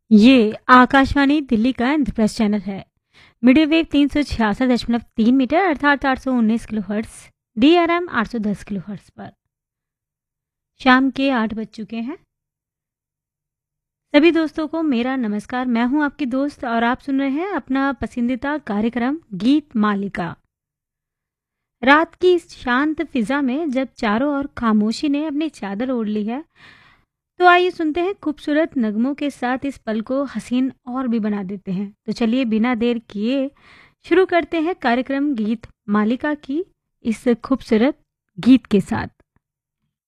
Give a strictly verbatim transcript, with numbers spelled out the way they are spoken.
ये आकाशवाणी दिल्ली का इंद्रप्रस्थ चैनल है। मीडियम वेव तीन सौ छियासठ दशमलव तीन मीटर अर्थात आठ सौ उन्नीस kilo hertz, D R M आठ सौ दस किलो हर्ट्स पर शाम के आठ बज चुके हैं। सभी दोस्तों को मेरा नमस्कार। मैं हूं आपकी दोस्त और आप सुन रहे हैं अपना पसंदीदा कार्यक्रम गीत मालिका। रात की इस शांत फिजा में जब चारों ओर खामोशी ने अपनी चादर ओढ़ ली है, तो आइए सुनते हैं खूबसूरत नगमों के साथ इस पल को हसीन और भी बना देते हैं। तो चलिए बिना देर किए शुरू करते हैं कार्यक्रम गीत मालिका की इस खूबसूरत गीत के साथ।